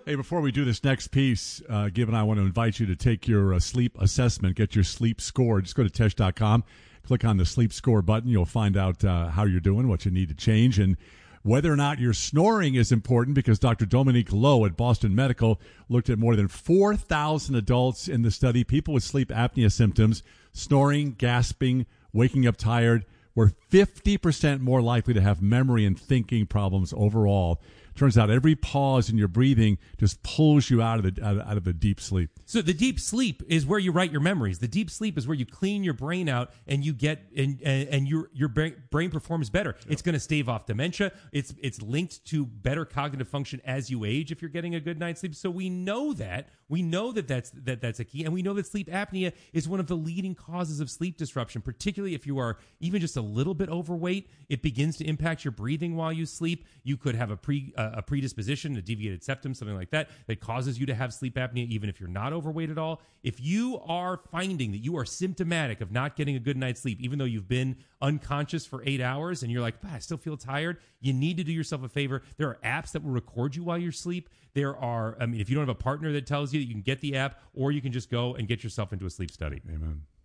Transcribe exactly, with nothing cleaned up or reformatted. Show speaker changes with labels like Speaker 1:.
Speaker 1: Hey, before we do this next piece, uh, Given, I want to invite you to take your uh, sleep assessment, get your sleep score. Just go to tesh dot com, click on the sleep score button. You'll find out uh, how you're doing, what you need to change, and whether or not your snoring is important, because Doctor Dominique Lowe at Boston Medical looked at more than four thousand adults in the study, people with sleep apnea symptoms, snoring, gasping, waking up tired, were fifty percent more likely to have memory and thinking problems overall. Turns out every pause in your breathing just pulls you out of the out of, out of a deep sleep.
Speaker 2: So the deep sleep is where you write your memories. The deep sleep is where you clean your brain out and you get and and, and your your brain, brain performs better. Yep. It's going to stave off dementia. It's it's linked to better cognitive function as you age if you're getting a good night's sleep. So we know that. We know that that's that that's a key, and we know that sleep apnea is one of the leading causes of sleep disruption, particularly if you are even just a little bit overweight. It begins to impact your breathing while you sleep. You could have a pre uh, a predisposition, a deviated septum, something like that, that causes you to have sleep apnea even if you're not overweight at all. If you are finding that you are symptomatic of not getting a good night's sleep, even though you've been unconscious for eight hours and you're like, I still feel tired, you need to do yourself a favor. There are apps that will record you while you sleep. There are, I mean, if you don't have a partner that tells you, you can get the app, or you can just go and get yourself into a sleep study.
Speaker 1: Amen.